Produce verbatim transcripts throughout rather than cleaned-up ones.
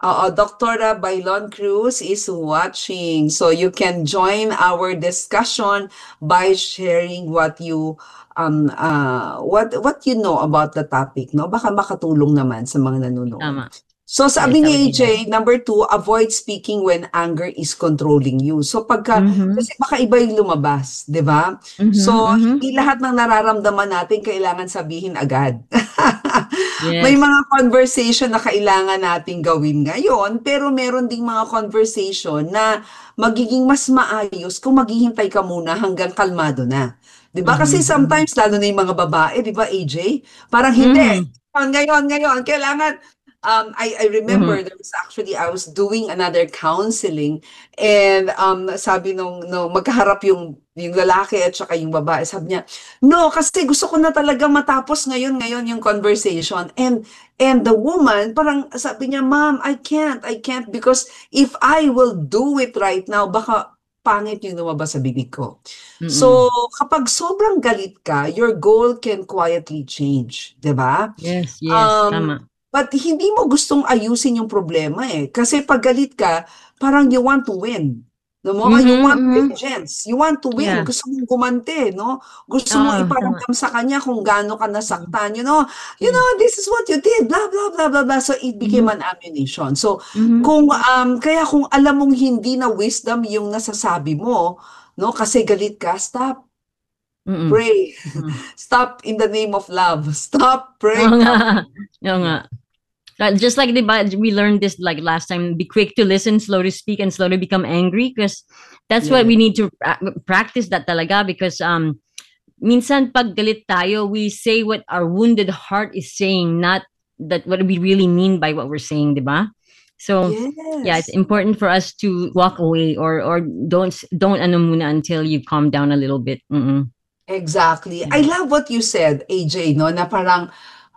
Oo, Doctora Bailon Cruz is watching. So you can join our discussion by sharing what you um uh what what you know about the topic, no? Baka makatulong naman sa mga nanonood. Tama. So Yes, sabi that ni would be A J, nice. number two, avoid speaking when anger is controlling you. So pagka, Mhm. kasi baka iba yung lumabas, di ba? Mhm, So mhm. hindi lahat ng nararamdaman natin kailangan sabihin agad. May Yes. mga conversation na kailangan nating gawin ngayon, pero meron ding mga conversation na magiging mas maayos kung maghihintay ka muna hanggang kalmado na. 'Di ba? Kasi Mhm. sometimes lalo na yung mga babae, 'di ba, A J? Parang hindi. Mhm. Ngayon, ngayon, kailangan um I I remember Mhm. there was actually I was doing another counseling and um sabi nung no magkaharap yung yung lalaki at saka yung babae, sabi niya, no, kasi gusto ko na talaga matapos ngayon ngayon yung conversation. And and the woman, parang sabi niya, ma'am, I can't, I can't because if I will do it right now, baka pangit yung lumabas sa bibig ko. So, Mm. kapag sobrang galit ka, your goal can quietly change, 'di ba? Yes, yes, Um, tama. but hindi mo gustong ayusin yung problema eh. Kasi pag galit ka, parang you want to win. No mo, you Mhm, want mhm. vengeance. You want to win. Yeah. Gusto mong gumante, no? Gusto mong Oo, tama. iparamdam sa kanya kung gaano ka Mm. nasaktan. You know, you Yeah. know, this is what you did, blah, blah, blah, blah, blah. So it became Mhm. an ammunition. So Mhm. kung, um, kaya kung alam mong hindi na wisdom yung nasasabi mo, no, kasi galit ka, stop, Mm. pray. Mm. Stop in the name of love. Stop, Oo pray, nga. come. Oo nga. Yeah. Uh, just like, 'di ba, we learned this like last time, be quick to listen, slow to speak, and slow to become angry, because that's what Yeah. we need to pra- practice that talaga, because um minsan pag galit tayo, we say what our wounded heart is saying, not that what we really mean by what we're saying, 'di ba? So yeah, it's Yes. important for us to walk away, or or don't don't ano muna until you calm down a little bit. Mm-mm. Exactly. I Yeah. love what you said, A J, no, na parang,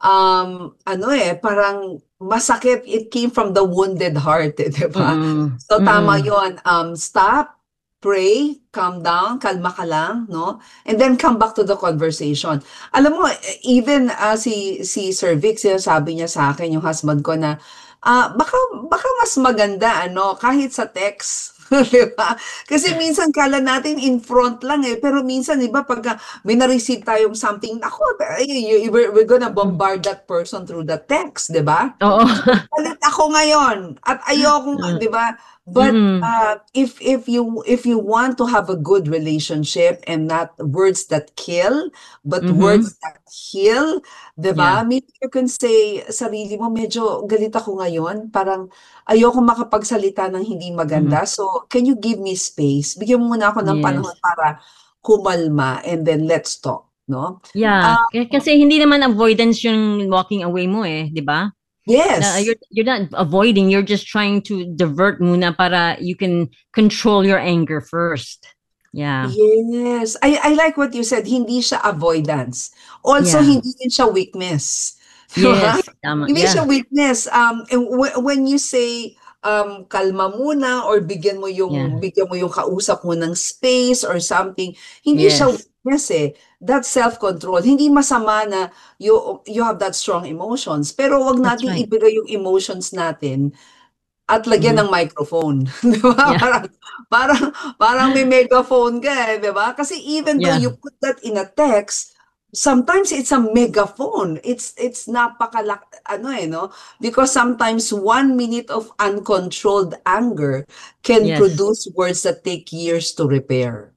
um, ano eh, parang masakit, it came from the wounded heart, eh, 'di ba? Mm-mm. So tama Mm-mm. 'yon. Um, stop, pray, calm down, kalma ka lang, no? And then come back to the conversation. Alam mo, e- even ah, si si Sir Vic, sinasabi niya sa akin, yung husband ko na, ah, baka baka mas maganda ano, kahit sa text. 'Di ba? Kasi minsan kala natin in front lang eh, pero minsan 'di ba pagka may na-receive tayong something, ako, ay, y- y- we're, we're gonna Mm. bombard that person through the text, 'di ba? Oo. So, galit ako ngayon at ayokong, Uh, 'di ba? But mm-mm. uh, if if you if you want to have a good relationship and not words that kill, but Mm-hmm. words that heal, 'di ba? Yeah. Maybe you can say sarili mo, medyo galit ako ngayon, parang ayoko makapagsalita ng hindi Mm-hmm. maganda. So, can you give me space? Bigyan mo muna ako ng panahon Yes. para kumalma and then let's talk, no? Yeah, Ah, K- kasi hindi naman avoidance yung walking away mo eh, 'di ba? Na yes. you're you're not avoiding, you're just trying to divert muna para you can control your anger first. Yeah. Yes. I I like what you said, hindi siya avoidance. Also, Yeah. hindi din siya weakness. 'Di ba? Yes, tama. Hindi siya Yeah. weakness. Um, and whe- when you say, um, kalma muna or bigyan mo Yeah. yung bigyan mo yung kausap mo ng space or something, hindi siya Yes. weakness eh. That's self-control. Hindi masama na you you have that strong emotions. Pero wag That's nating right. ibigay yung emotions natin at lagyan Hmm. ng microphone, 'di ba? Yeah. Parang parang parang may megaphone ka, eh, 'di ba? Kasi even though Yeah. you put that in a text, sometimes it's a megaphone. It's it's napakalak ano eh, no? Because sometimes one minute of uncontrolled anger can Yes. produce words that take years to repair.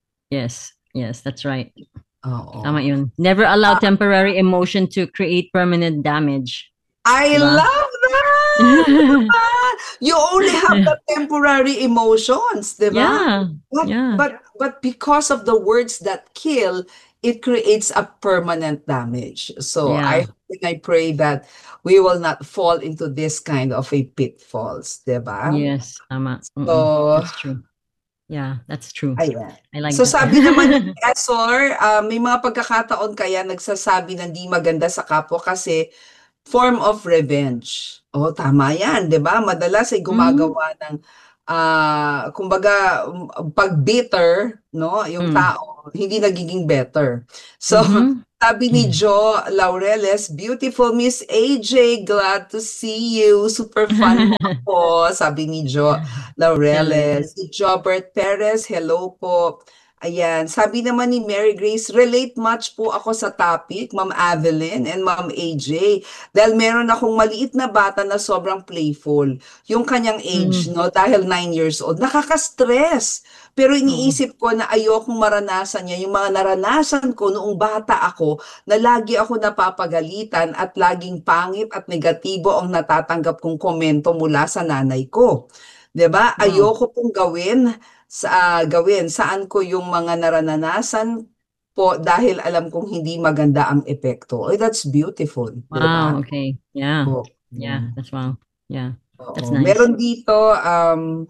Yes. Yes, that's right. Tama Oo. yun. Never allow temporary emotion to create permanent damage. I 'Di ba? love that! 'Di ba? You only have the temporary emotions, 'di ba? Yeah. But Yeah. but but because of the words that kill, it creates a permanent damage. So Yeah. I hope and I pray that we will not fall into this kind of a pitfalls, 'di ba? Yes, tama. Mm-mm. So, That's true. Yeah, that's true. ayan. I like So that. sabi naman ni Esor, ah, may mga pagkakataon kaya nagsasabi ng di maganda sa kapwa kasi form of revenge. Oh, tama 'yan, 'di ba? Madalas ay Mhm. gumagawa ng ah, kumbaga, um, pag bitter, no, yung Mm. tao, hindi nagiging better. So, Mhm. sabi ni Jo Laureles, beautiful Miss A J, glad to see you. Super fun mo ako, sabi ni Jo Hello. Laureles. Si Jobert Perez, hello po. Ayan, sabi naman ni Mary Grace, relate much po ako sa topic, Ma'am Evelyn and Ma'am A J. Dahil meron akong maliit na bata na sobrang playful. Yung kanyang age, Mm. no, dahil nine years old, nakaka-stress. Pero Oo. iniisip ko na ayokong maranasan niya yung mga naranasan ko noong bata ako na lagi ako napapagalitan at laging pangit at negatibo ang natatanggap kong komento mula sa nanay ko. 'Di ba? Oo. Ayoko pong gawin sa gawin saan ko yung mga naranasan po dahil alam kong hindi maganda ang epekto. Ay, that's beautiful, 'di ba? Wow, okay. Yeah. Oo. Yeah, that's wow. Yeah. That's Oo. nice. Meron dito, um,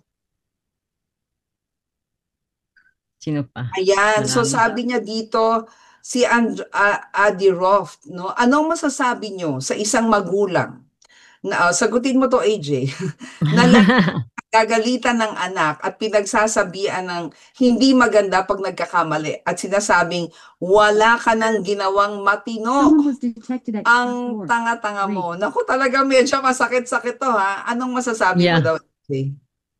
Sino pa? ayan, so Marami. sabi niya dito, si And ah, Adi Roth, no? Anong masasabi niyo sa isang magulang na, ah, sagutin mo 'to A J, na laging nagagalitan ng anak at pinagsasabihan ng hindi maganda 'pag nagkakamali at sinasabing, "Wala ka ng ginawang matino, Someone was detected at ang class four. tanga-tanga Great. mo." Naku, talagang medyo masakit-sakit 'to, ha. Anong masasabi mo Yeah. daw, A J?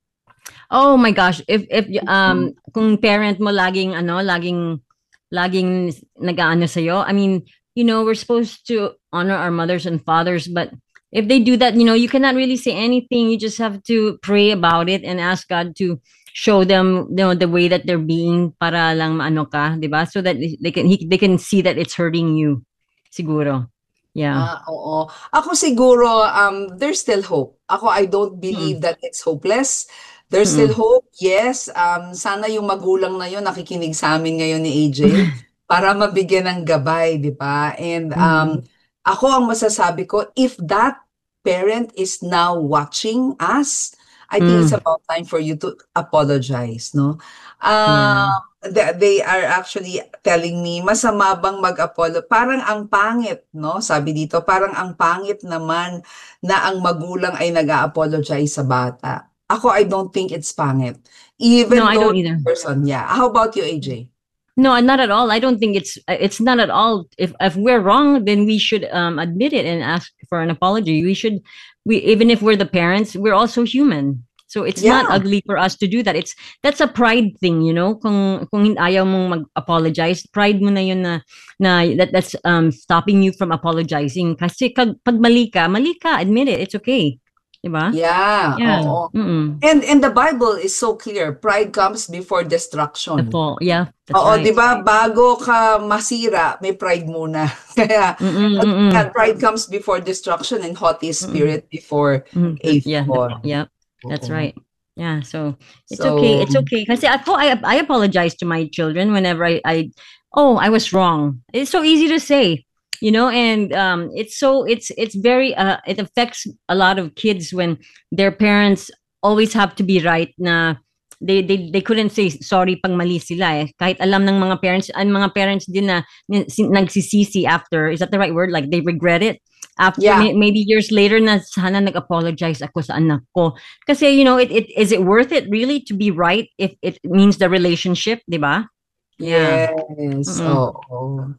Oh my gosh, if if um kung parent mo laging ano, laging laging nag-aano sa'yo, I mean, you know, we're supposed to honor our mothers and fathers, but if they do that, you know, you cannot really say anything. You just have to pray about it and ask God to show them, you know, the way that they're being para lang maano ka, 'di ba? So that they can he, they can see that it's hurting you. Siguro. Yeah. Ah, oo. Ako siguro, um, there's still hope. Ako, I don't Mm. believe that it's hopeless. There's still Mm. hope. Yes, um, sana yung magulang na yun nakikinig sa amin ngayon ni A J para mabigyan ng gabay, di ba? And um, Mm. ako ang masasabi ko, if that parent is now watching us, I think it's Mm. about time for you to apologize, no? Yeah. Um, they, they are actually telling me, masama bang mag-apolo? Parang ang pangit, no? Sabi dito, parang ang pangit naman na ang magulang ay nag-a-apologize sa bata. Ako, I don't think it's pangit. Even No, I though don't either. the person, yeah. How about you, A J? No, not at all. I don't think it's it's not at all. If if we're wrong, then we should um admit it and ask for an apology. We should we even if we're the parents, we're also human. So it's not Yeah. ugly for us to do that. It's that's a pride thing, you know. Kung kung ayaw mong mag-apologize, pride mo na yun na na that that's um stopping you from apologizing. Kasi kag, pag mali ka, mali ka, admit it. It's okay. Diba? Yeah, Yeah. oo. Mm-mm. And and the Bible is so clear. Pride comes before The destruction. fall. Yeah, that's Oo, right. di ba? Bago ka masira, may pride muna. Kaya, Mm-mm, at mm-mm. yan, pride comes before destruction and haughty spirit before Mm, a yeah, the- fall. yeah, that's Oo. right. Yeah, so it's okay. It's So, okay. Kasi ako, I I apologize to my children whenever I I oh, I was wrong. It's so easy to say, you know, and um it's so it's it's very uh it affects a lot of kids when their parents always have to be right na they they they couldn't say sorry pag mali sila eh. Kahit alam ng mga parents, ang mga parents din na nin- sin- nagsisisi after, is that the right word? Like they regret it after Yeah. may- maybe years later na sana nag-apologize ako sa anak ko. Kasi you know, it, it is it worth it really to be right if it means the relationship, di ba? Yeah. Yes, Mm-mm. oo.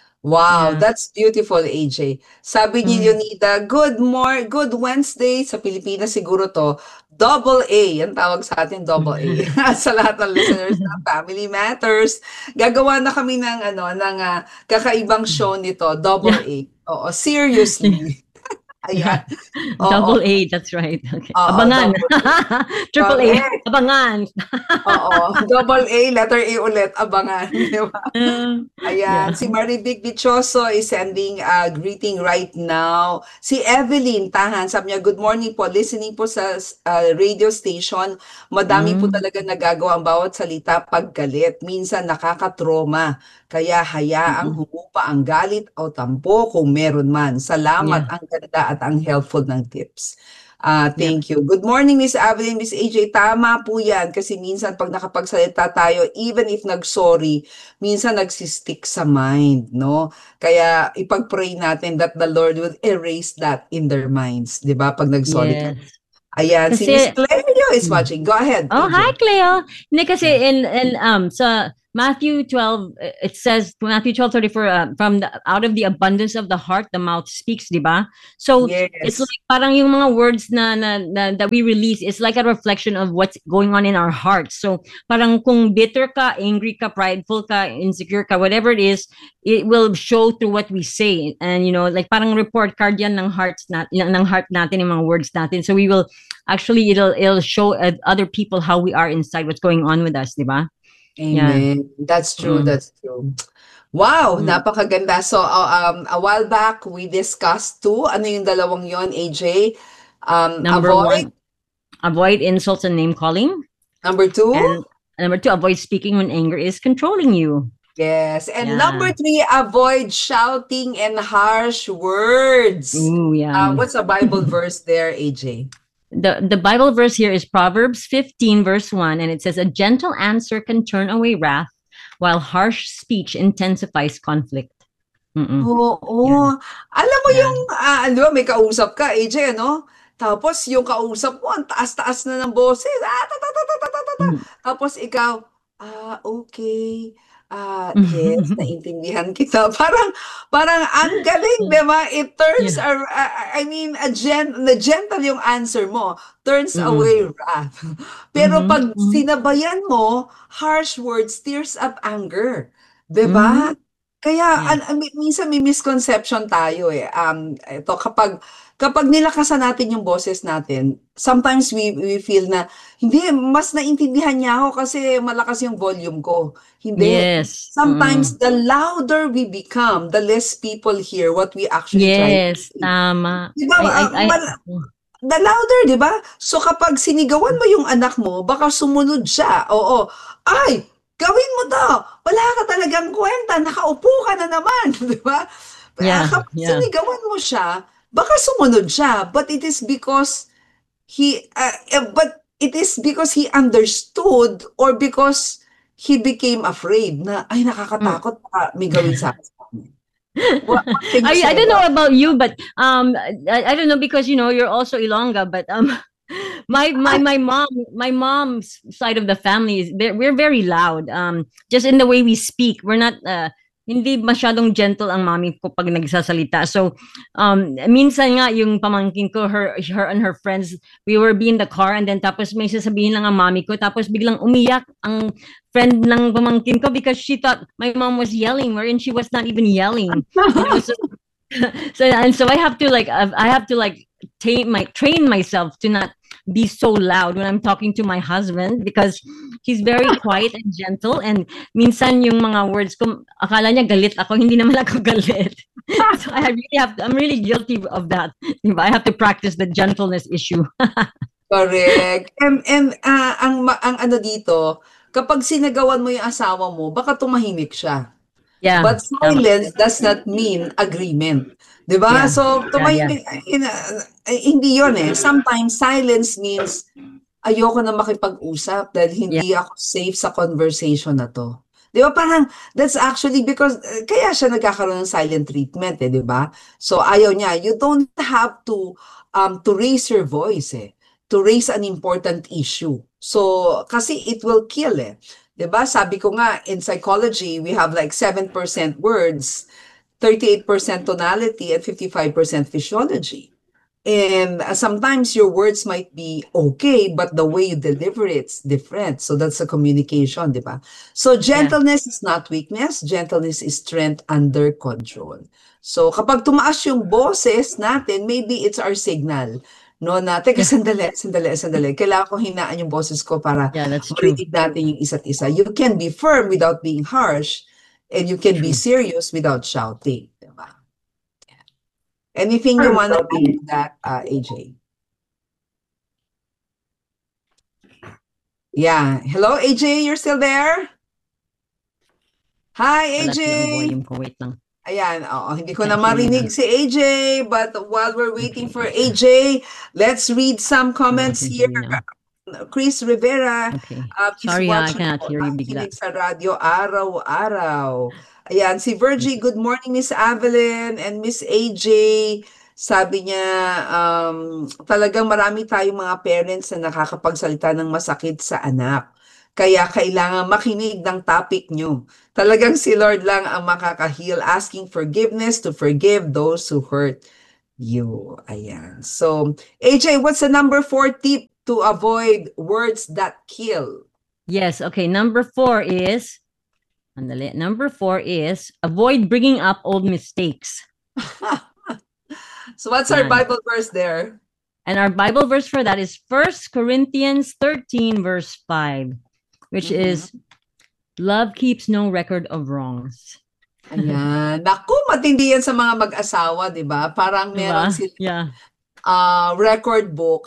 Wow, Yeah. that's beautiful, A J. Sabi ni Mm. Leonida, good more, good Wednesday. Sa Pilipinas siguro to, double A. Yan tawag sa atin, double A. Sa lahat ng listeners ng Family Matters. Gagawa na kami ng, ano, ng ah, kakaibang show nito, double A. Oo, seriously. Ayan. Oo. Double A, that's right. Okay. Oo, Abangan. double Triple A. Correct. Abangan. Oo, double A, letter A ulit, abangan. Di ba? Uh, Ayan, yeah. si Marivic Dichoso is sending a greeting right now. Si Evelyn Tahan, sabi niya, good morning po, listening po sa uh, radio station. Madami po Mm. talaga nagagawa ang bawat salita pag galit. Minsan nakakatroma. Kaya hayaang Mm-mm. humupa ang galit o tampo kung meron man. Salamat, Yeah. ang ganda at ang helpful ng tips. Ah, Yep. thank you. Good morning, Miss Evelyn, Miss A J. Tama po yan. Kasi minsan pag nakapagsalita tayo, even if nag-sorry, minsan nagsistick sa mind, no? Kaya ipag-pray natin that the Lord will erase that in their minds, di ba? Pag nag-sorry ka. Yes. Ayan, si Miss Kasi, Cleo is mm. watching. Go ahead, Oh, A J. hi, Cleo. Hindi kasi Yeah. in, in um sa Matthew twelve, uh, it says, Matthew twelve thirty-four, uh, from the, out of the abundance of the heart, the mouth speaks, di ba? So, it's Yes. like parang yung mga words na, na, na that we release, it's like a reflection of what's going on in our hearts. So, parang kung bitter ka, angry ka, prideful ka, insecure ka, whatever it is, it will show through what we say. And, you know, like parang report card yan ng hearts nat, ng heart natin, yung mga words natin. So, we will actually it'll it'll show uh, other people how we are inside, what's going on with us, di ba? Yeah. Amen. That's true. Mm. That's true. Wow, Mm. napakaganda. So, uh, um, a while back, we discussed two. Ano yung dalawang yon, A J? Um, Number avoid. one, avoid insults and name calling. Number two? And number two, avoid speaking when anger is controlling you. Yes. And Yeah. number three, avoid shouting and harsh words. Ooh, yeah. Uh, what's a Bible verse there, A J? The the Bible verse here is Proverbs fifteen verse one, and it says, a gentle answer can turn away wrath, while harsh speech intensifies conflict. Mm-mm. Oo. Yan. Alam mo Yeah. yung, ah, di ba, may kausap ka, A J, ano? Tapos yung kausap mo, ang taas-taas na ng boses. Ah, ta, ta, ta, ta, ta, ta, ta, ta. Mm. Tapos ikaw, ah, okay. Ah, yes, naintindihan kita. Parang, parang ang galing, di ba? It turns, Yeah. ar- ah, I mean, a gen, na gentle yung answer mo, turns Mm-mm. away wrath. Pero Mhm, pag mhm. sinabayan mo, harsh words stirs up anger. Di ba? Mhm. Kaya Yeah. an, an, mi- minsan may misconception tayo eh. Um, ito kapag kapag nilakasan natin yung boses natin, sometimes we we feel na hindi mas naintindihan niya ako kasi malakas yung volume ko. Hindi. Yes. Sometimes Mm. the louder we become, the less people hear what we actually try to Yes, say. tama. Di ba? I, I, ah, I, mal- the louder, di ba? So kapag sinigawan mo yung anak mo, baka sumunod siya. Oo. Ay, gawin mo to. Wala ka talagang kwenta. Nakaupo ka na naman. Di ba? Ah, yeah, Kapag yeah. sinigawan mo siya, baka sumunod siya. But it is because he, uh, eh, but it is because he understood or because he became afraid na, ay, nakakatakot pa may gawin sa akin. What, what can you I, I say don't know about about you, but um, I, I don't know because you know you're also Ilongga, but um, my my my mom, my mom's side of the family is they're- we're very loud. Um, just in the way we speak, we're not. Uh, hindi masyadong gentle ang mami ko pag nagsasalita. So, um, minsan nga yung pamangkin ko, her, her and her friends, we were be in the car and then tapos may sasabihin lang ang mami ko, tapos biglang umiyak ang friend ng pamangkin ko because she thought my mom was yelling wherein she was not even yelling. You know, so, so and so I have to like I have to like train my train myself to not be so loud when I'm talking to my husband because he's very quiet and gentle and minsan yung mga words ko akala niya galit ako, hindi naman ako galit. So I really have to, I'm really guilty of that. I have to practice the gentleness issue. Correct. And and ah, ang ma- ang ano dito, kapag sinagawan mo yung asawa mo, baka tumahimik siya. Yeah. But Tama. silence does not mean agreement. 'Di ba? Yeah. So Yeah, yeah. tumahimik in, eh, hindi 'yon eh. Sometimes silence means ayoko na makipag-usap dahil hindi ako safe sa conversation na 'to. 'Di ba? Parang that's actually because eh, kaya siya nagkakaroon ng silent treatment eh, 'di ba? So ayaw niya. You don't have to um to raise your voice eh, to raise an important issue. So kasi it will kill eh. 'Di ba? Sabi ko nga in psychology, we have like seven percent words, thirty-eight percent tonality and fifty-five percent physiology. And uh, sometimes your words might be okay, but the way you deliver it's different. So that's a communication, di ba? So gentleness is not weakness. Gentleness is strength under control. So kapag tumaas yung boses natin, maybe it's our signal. No, na, teka, sandali, sandali, sandali. Kailangan ko hinaan yung boses ko para Yeah, that's true. marinig natin yung isa't isa. You can be firm without being harsh, and you can be serious without shouting. Diba? Anything you want to add to that, uh, A J? Yeah. Hello, A J, you're still there? Hi, Wala A J. silang volume ko. Wait lang. Ayan, oo, hindi ko na Can't hear you marinig now. si A J, but while we're waiting for A J, let's read some Oh, I comments can here. hear you now. Chris Rivera, Okay. uh, he's Sorry, ah, I watching cannot po, hear you bigla. nakikinig sa radyo araw-araw. Ayan, si Virgie, good morning, Miss Evelyn and Miss A J. Sabi niya, um, talagang marami tayong mga parents na nakakapagsalita ng masakit sa anak. Kaya kailangan makinig ng topic nyo. Talagang si Lord lang ang makaka-heal, asking forgiveness to forgive those who hurt you. Ayan. So, A J, what's the number four tip to avoid words that kill? Yes, okay. Number four is, andali. Number four is avoid bringing up old mistakes. So, what's our Yan. Bible verse there? And our Bible verse for that is First Corinthians thirteen, verse five, which Mhm. is, love keeps no record of wrongs. Ayan. Naku, matindi yan sa mga mag-asawa, di ba? Parang meron Diba? sila Yeah. uh, record book,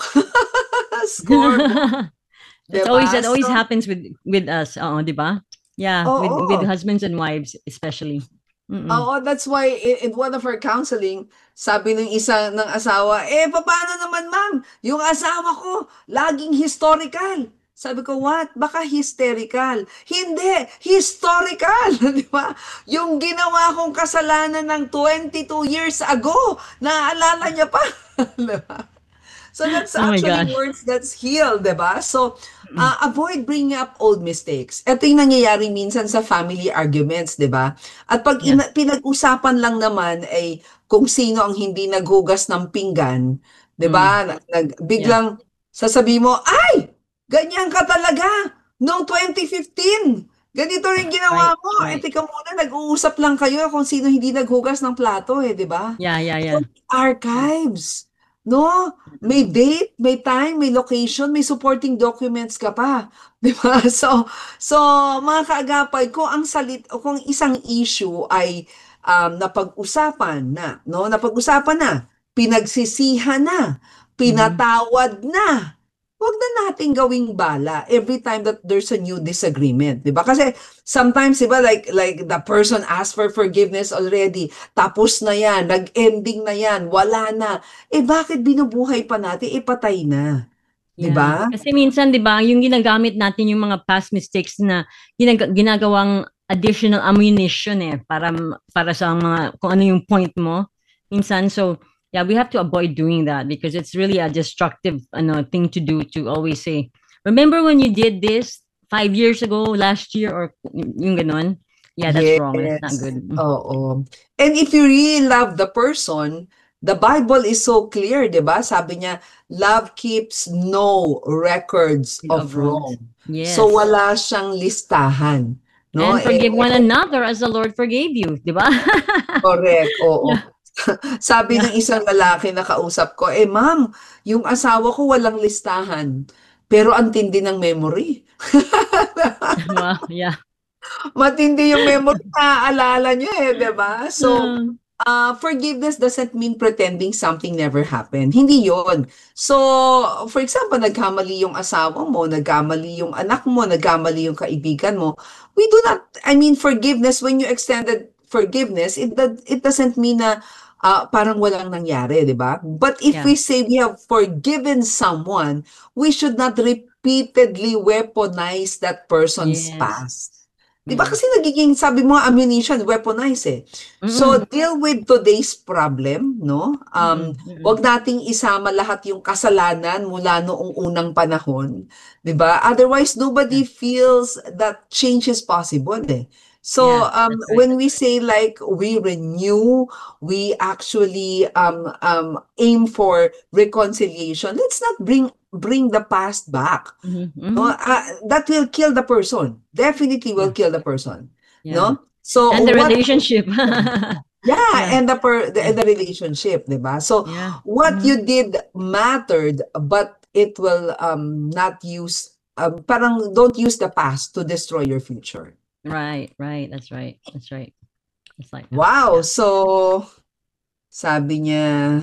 scorebook, That's di always, ba? that always So, happens with with us. Oo, diba? Yeah, with with oo. husbands and wives especially. Mm-mm. Oo, that's why in, in one of our counseling, sabi ng isa ng asawa, eh, paano naman ma'am? Yung asawa ko, laging historical. Sabi ko, what? Baka hysterical. Hindi, historical. Di ba? Yung ginawa kong kasalanan ng twenty-two years ago, naaalala niya pa. Di ba? So that's Oh my actually gosh. words that's healed, di ba? So, Mm-mm. uh, avoid bringing up old mistakes. Ito yung nangyayari minsan sa family arguments, di ba? At pag Yeah. ina- pinag-usapan lang naman ay kung sino ang hindi naghugas ng pinggan, di ba? Mm. Nag, biglang sasabihin mo, ay! Ganyan ka talaga! Noong twenty fifteen! Ganito rin ginawa Right, mo. Eh, right. tika muna, nag-uusap lang kayo kung sino hindi naghugas ng plato eh, di ba? Yeah, yeah, So, yeah. archives. No? May date, may time, may location, may supporting documents ka pa. Di ba? So, so mga kaagapay, kung ang salit, o kung isang issue ay um, napag-usapan na, no? Napag-usapan na, pinagsisihan na, pinatawad na, huwag na nating gawing bala every time that there's a new disagreement, 'di ba? Kasi sometimes 'di ba like like the person asked for forgiveness already, tapos na 'yan, nag-ending na 'yan, wala na. Eh bakit binubuhay pa natin? Eh patay na, 'di Yeah. ba? Kasi minsan, di ba, yung ginagamit natin yung mga past mistakes na ginag- ginagawang additional ammunition eh, para, para sa mga, kung ano yung point mo. Minsan, so, yeah, we have to avoid doing that because it's really a destructive ano, thing to do, to always say, remember when you did this five years ago, last year, or yung ganon? Yeah, that's wrong. That's not Yes. good. Oo. And if you really love the person, the Bible is so clear, 'di ba? Sabi niya, love keeps no records of Of wrongs. wrong. So Yes. wala siyang listahan, no? And forgive Eh, one another as the Lord forgave you, di ba? correct, oo. Yeah. Sabi Yeah. ng isang lalaki na kausap ko, eh ma'am, yung asawa ko walang listahan, pero ang tindi ng memory. Wow, yeah. Matindi yung memory, naaalala niya eh, 'di ba? So, Um, uh, forgiveness doesn't mean pretending something never happened. Hindi yon. So, for example, nagkamali yung asawa mo, nagkamali yung anak mo, nagkamali yung kaibigan mo. We do not, I mean, forgiveness, when you extended forgiveness, it, does- it doesn't mean na uh, parang walang nangyari, di ba? But if Yeah. we say we have forgiven someone, we should not repeatedly weaponize that person's Yes. past. Di ba? Yeah. Kasi nagiging, sabi mo, ammunition, weaponize eh. So, Mm-mm. deal with today's problem, no? Um, Mm-mm. Mm-mm. wag nating isama lahat yung kasalanan mula noong unang panahon, 'di ba? Otherwise, nobody feels that change is possible eh. So, Yeah, um, that's right. when we say like we renew, we actually um, um, aim for reconciliation. Let's not bring bring the past back. Mhm, No, mhm. uh, that will kill the person. Definitely will Yeah. kill the person. Yeah. No? So And the what relationship. yeah, Yeah. and the per the, Yeah. the relationship, 'di ba? So Yeah. what Mhm. you did mattered, but it will um not use um, parang don't use the past to destroy your future. Right, right. That's right. That's right. It's like that. Wow, Yeah. so sabi niya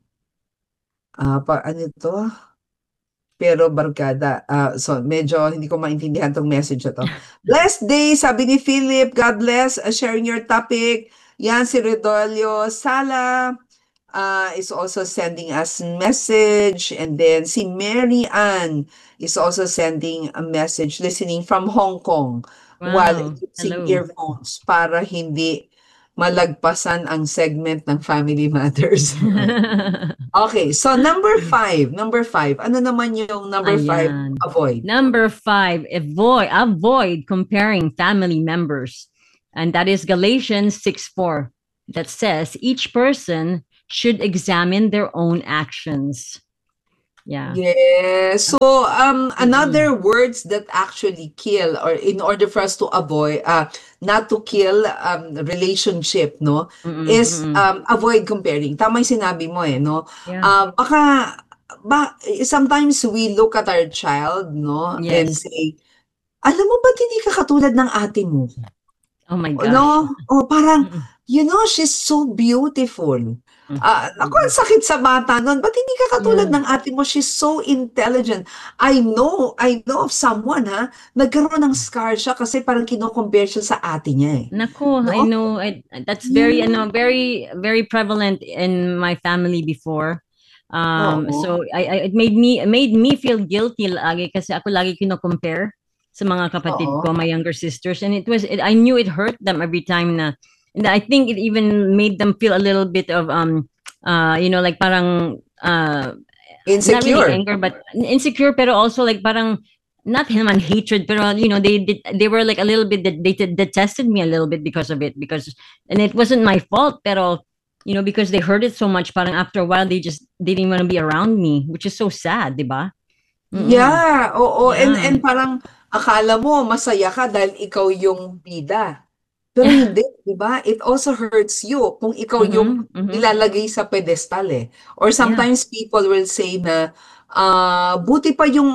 ah pa ano to? Pero barkada. Ah, so medyo hindi ko maintindihan tong message na to. Blessed day, sabi ni Philip. God bless. Uh, sharing your topic. Yan si Redolio Sala uh, is also sending us message. And then si Mary Ann is also sending a message listening from Hong Kong while Wow. using Hello. earphones para hindi malagpasan ang segment ng Family Matters. Okay, so number five, number five, ano naman yung number five, Ayan. avoid? Number five, avoid avoid comparing family members. And that is Galatians six four, that says each person should examine their own actions. Yeah. Yes. So, um, Mm-mm. another words that actually kill, or in order for us to avoid, uh, not to kill um, relationship, no, Mm-mm, is mm-mm. um, avoid comparing. Tama yung sinabi mo eh, no? Yeah. Uh, baka, ba, sometimes we look at our child, no, and Yes. say, alam mo ba't hindi ka katulad ng ate mo? Oh my gosh. No? O parang, Mm-mm. you know, she's so beautiful. Mm. Ah, ako, ang sakit sa bata nun. Ba't hindi ka katulad Yeah. ng ate mo? She's so intelligent. I know, I know of someone, ha? Nagkaroon ng scar siya kasi parang kino-compare siya sa ate niya eh. Naku, I No? know. I, that's very, Yeah. ano, very, very prevalent in my family before. Um, Oo. so I, I, it made me, it made me feel guilty lagi kasi ako lagi kino-compare sa mga kapatid Oo. ko, my younger sisters, and it was, it, I knew it hurt them every time na, and I think it even made them feel a little bit of, um, uh, you know, like parang, uh, not really Insecure. anger, but insecure, pero also like parang, not him and hatred, pero you know, they did, they were like a little bit, they did- detested me a little bit because of it, because, and it wasn't my fault, pero, you know, because they heard it so much, parang after a while, they just didn't want to be around me, which is so sad, di ba? Mm-mm. Yeah, oo. And, Yeah. and parang akala mo masaya ka dahil ikaw yung bida. Pero hindi, di ba? It also hurts you kung ikaw yung Mhm, mhm. ilalagay sa pedestal eh. Or Yeah. sometimes people will say na, ah, buti pa yung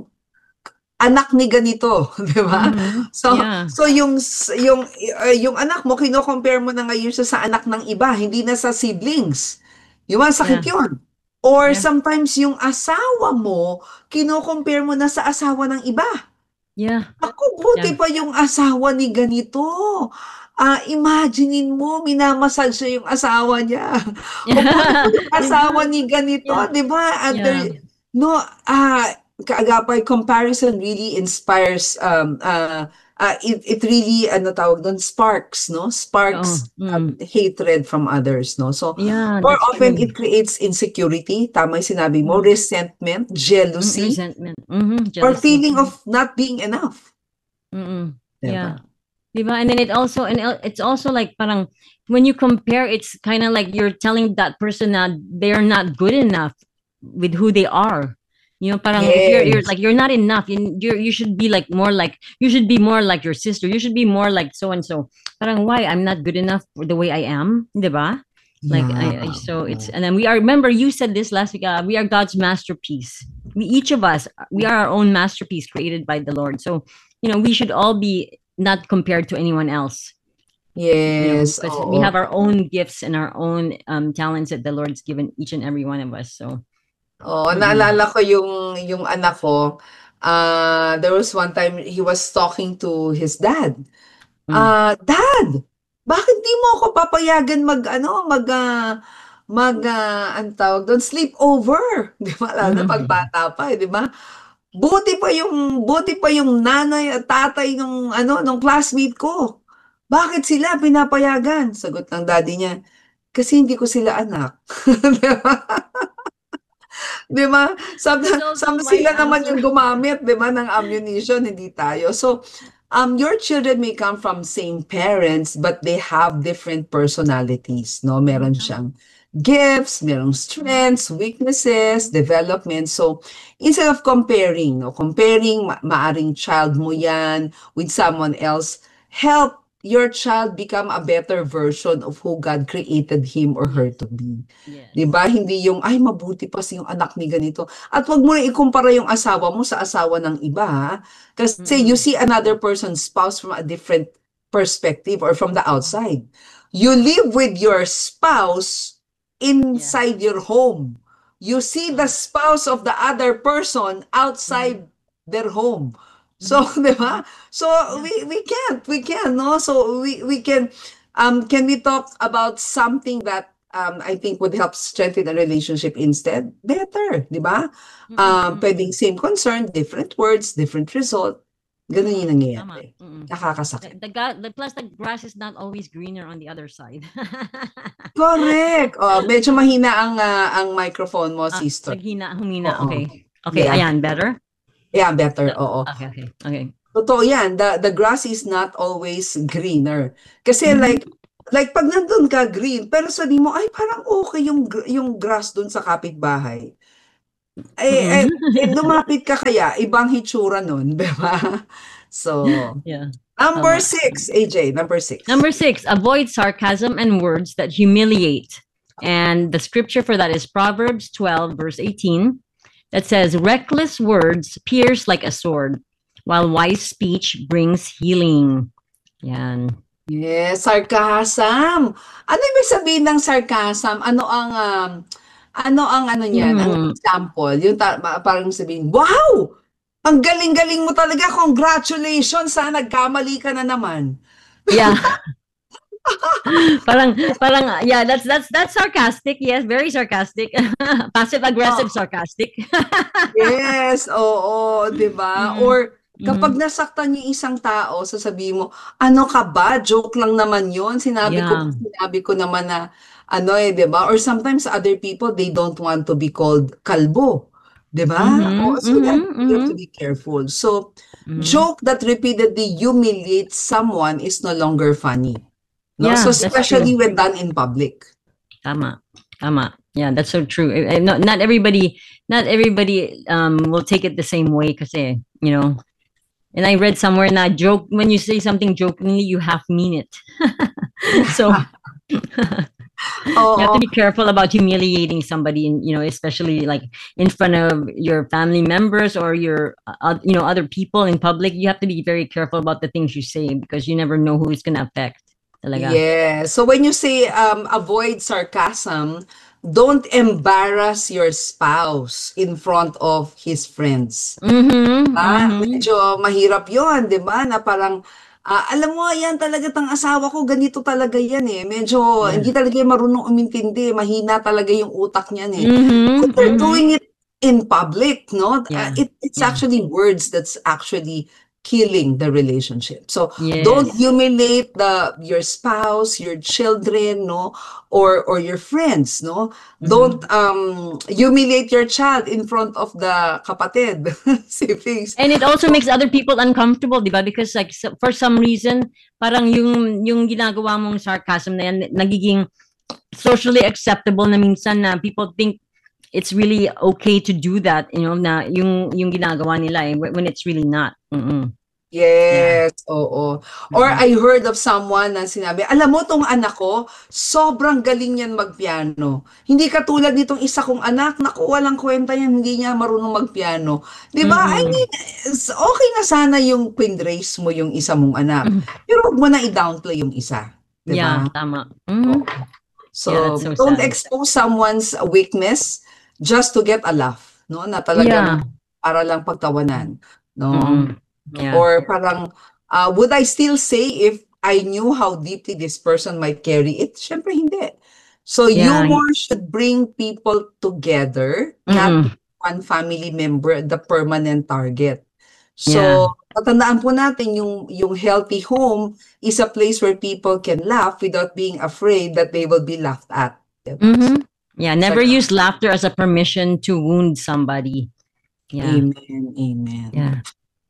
anak ni ganito, di ba? Mhm, So, yeah. so yung s- yung uh, yung anak mo kino-compare mo na ngayon siya sa anak ng iba, hindi na sa siblings. Yung mga sakit Yeah. yun. Or Yeah. sometimes yung asawa mo, kino-compare mo na sa asawa ng iba. Yeah. Ako, buti Yeah. pa yung asawa ni ganito. Ah, imaginein mo, minamasal siya yung asawa niya. O buti pa yung asawa ni ganito, Yeah. di ba? And Yeah. there- no, ah, kaagapay, comparison really inspires, um, uh, uh, it, it really, ano tawag doon, sparks, no? Sparks Oo, um, mm. hatred from others, no? So, Yeah, more that's often, true. it creates insecurity, tama yung sinabi mo, Mm. resentment, Mm, jealousy, resentment. Mhm, or jealousy. feeling of not being enough. Mm-mm. Diba? Yeah. Diba? And then it also, and el- it's also like parang when you compare, it's kind of like you're telling that person that they're not good enough with who they are. You know, parang if you're, you're Yes. like you're not enough, you you're, you should be like more like you should be more like your sister. You should be more like so and so. Parang why I'm not good enough for the way I am, diba? Like I, I so it's and then we are, remember you said this last week, uh, we are God's masterpiece. We each of us, we are our own masterpiece created by the Lord. So, you know, we should all be not compared to anyone else. Yes. You know, because oo. we have our own gifts and our own um, talents that the Lord's given each and every one of us. So, Oo, Mm-mm. naalala ko yung yung anak ko, ah, there was one time he was talking to his dad. Mm. Ah, Dad, bakit di mo ako papayagan mag ano, mag ah, mag ah, anong tawag doon, sleep over, 'di ba? Lalo na pag Mhm. bata pa, eh, 'di ba? Buti pa yung buti pa yung nanay at tatay nung ano, nung classmate ko. Bakit sila pinapayagan? Sagot ng daddy niya, kasi hindi ko sila anak. 'Di ba? 'Di ba? Sabi, That's also sabi the right sila naman answer. yung gumamit, 'di ba, ng ammunition, hindi tayo. So, um, your children may come from same parents, but they have different personalities, no? Meron Mhm. siyang gifts, merong strengths, weaknesses, development. So, instead of comparing, no, comparing, ma maaring child mo yan with someone else, help your child become a better version of who God created him or her to be. Yes. 'Di ba? Hindi yung, ay, mabuti pa si yung anak ni ganito. At wag mo na ikumpara yung asawa mo sa asawa ng iba, ha? Kasi you Mm-mm. see another person's spouse from a different perspective or from the outside. You live with your spouse inside your home. You see the spouse of the other person outside their home. So, 'di ba? So we we can't, we can, no? So we we can um can we talk about something that um I think would help strengthen a relationship instead? Better, 'di ba? Um Mm-mm. pwedeng same concern, different words, different result. Ganun yung Tama. nangyayari. Mm-mm. The, Nakakasakit. the, ga- the plus the grass is not always greener on the other side. Correct. Oh, medyo mahina ang ah, ang microphone mo, Ah, sister. naghina, humina. Oo. Okay. Okay, Yeah. ayan, better? Yeah, better. The- Oo. Okay, okay, okay. Totoo yan. The, the grass is not always greener. Kasi Mhm. like, like pag nandun ka green, pero sabi mo, ay parang okay yung, gr- yung grass dun sa kapitbahay. Eh, eh, eh, Mm-mm. lumapit ka kaya, ibang hitsura nun, di ba? So, Yeah. number Tama. six, A J, number six. Number six, avoid sarcasm and words that humiliate. And the scripture for that is Proverbs twelve, verse eighteen, that says, reckless words pierce like a sword, while wise speech brings healing. Yan. Yes, sarcasm. Ano ibig sabihin ng sarcasm? Ano ang um, ano ang ano niyan? Ang Mm. example, yung ta- ma- parang sabihin, wow! Ang galing-galing mo talaga. Congratulations, ha, nagkamali ka na naman. Yeah. parang parang yeah, that's that's that's sarcastic. Yes, very sarcastic. Passive aggressive Oh, sarcastic. yes, oo, 'di ba? Mhm. Or kapag Mhm. nasaktan yung isang tao, sasabihin mo, ano ka ba? Joke lang naman yon. Sinabi ko, Yeah. sinabi ko naman na, ano eh, 'di ba? Or sometimes other people, they don't want to be called kalbo. 'Di ba? Oh, Mhm. so you have, Mhm. you have to Mhm. be careful. So, Mhm. joke that repeatedly humiliates someone is no longer funny. No? Yeah, So, that's especially true. when done in public. Tama. Tama. Yeah, that's so true. Eh, eh, Not, not everybody not everybody um will take it the same way kasi, you know. And I read somewhere na joke when you say something jokingly, you half mean it. So you have Oo. to be careful about humiliating somebody, in, you know, especially like in front of your family members or your uh, you know, other people in public. You have to be very careful about the things you say because you never know who it's gonna affect. Talaga. Yeah. So when you say um, avoid sarcasm, don't embarrass your spouse in front of his friends. Mhm. Ah, Mhm. medyo mahirap 'yon, 'di ba? Na parang ah, alam mo yan talaga tang asawa ko, ganito talaga yan eh. Medyo Yeah. hindi talaga yan marunong umintindi, mahina talaga yung utak niyan eh. Mhm. But they're Mhm. doing it in public, no? Uh, Yeah. it, it's Yeah. actually words that's actually killing the relationship. So don't Yes. humiliate the your spouse, your children, no, or or your friends, no. Don't Mhm. um humiliate your child in front of the kapatid, siblings. And it also makes other people uncomfortable, di ba? Because like so- for some reason, parang yung yung ginagawa mong sarcasm na yan nagiging socially acceptable na minsan na people think it's really okay to do that, you know, na yung yung ginagawa nila eh, when when it's really not. Mm-mm. Yeah. Yes, oo. Or Mm-mm. I heard of someone na sinabi, alam mo tong anak ko, sobrang galing yan magpiano. Hindi katulad nitong isa kong anak, naku, walang kwenta yan, hindi niya marunong magpiano. Di ba? I Mm-mm. mean, it's okay na sana yung pinraise mo yung isa mong anak. Mhm. Pero huwag mo na i-downplay yung isa. Di Yeah, ba? tama. Mhm. Oo. Yeah, that's So, so don't sad. expose someone's weakness just to get a laugh, no? Na talagang Yeah. para lang pagtawanan, no? Mm-mm. Yeah. Or parang, uh, would I still say if I knew how deeply this person might carry it? Syempre hindi. So Yeah. humor should bring people together, not Mm-mm. one family member the permanent target. Yeah. So tatandaan po natin yung yung healthy home is a place where people can laugh without being afraid that they will be laughed at. Diba? Mhm. Yeah, never Sarcasm. use laughter as a permission to wound somebody. Yeah. Amen. Amen. Yeah.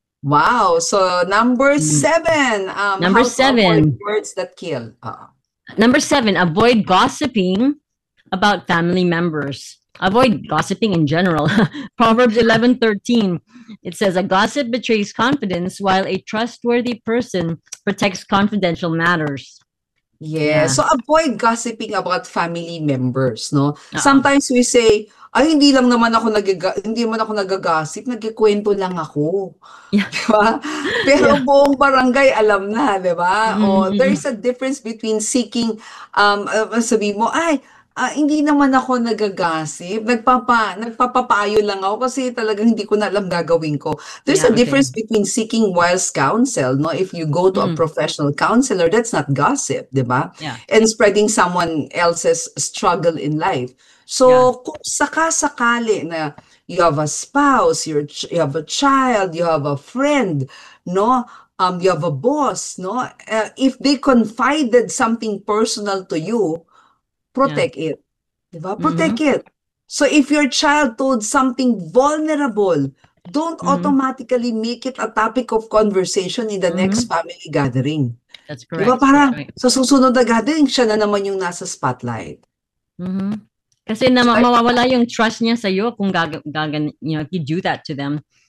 Wow. So number Mm. seven, um, Number how to avoid seven. words that kill. Uh, Number seven, avoid gossiping about family members. Avoid gossiping in general. Proverbs eleven thirteen. It says, a gossip betrays confidence while a trustworthy person protects confidential matters. yeah. Yeah. So avoid gossiping about family members, no? Uh-uh. Sometimes we say, ay, hindi lang naman ako nagaga hindi naman ako nagagossip, nagkikwento lang ako. Yeah. Di ba? Pero Yeah. buong barangay alam na, di ba? O Mhm. there's a difference between seeking, um, uh, sabi mo, ay, ah, hindi naman ako nagagossip, nagpapa, nagpapapayo lang ako kasi talagang hindi ko na alam gagawin ko. There's Yeah, a okay. difference between seeking wise counsel, no? If you go to a Mm. professional counselor, that's not gossip, di ba? Yeah. And spreading someone else's struggle in life. So, Yeah. kung sakasakali na you have a spouse, you're, ch- you have a child, you have a friend, no? Um, you have a boss, no? Uh, if they confided something personal to you, protect it. Diba? Protect Mm-hmm. it. So if your child told something vulnerable, don't Mm-hmm. automatically make it a topic of conversation in the next Mm-hmm. family gathering. That's Di ba? correct. That's Parang right. sa susunod na gathering, siya na naman yung nasa spotlight. Mm-hmm. Kasi na So, ma- mawawala yung trust niya sa iyo kung gaga, gagan, you know, if you do that to them.